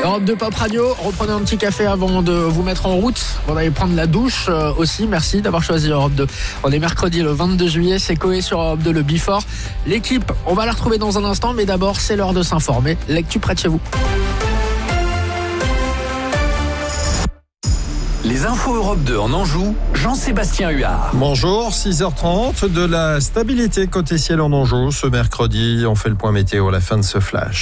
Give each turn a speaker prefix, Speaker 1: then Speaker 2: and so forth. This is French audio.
Speaker 1: Europe 2 Pop Radio, reprenez un petit café avant de vous mettre en route. On va aller prendre la douche aussi. Merci d'avoir choisi Europe 2. On est mercredi le 22 juillet, c'est Coé sur Europe 2, le Before. L'équipe, on va la retrouver dans un instant, mais d'abord, c'est l'heure de s'informer. L'actu près de chez vous.
Speaker 2: Les infos Europe 2 en Anjou, Jean-Sébastien Huard.
Speaker 3: Bonjour, 6h30, de la stabilité côté ciel en Anjou. Ce mercredi, on fait le point météo à la fin de ce flash.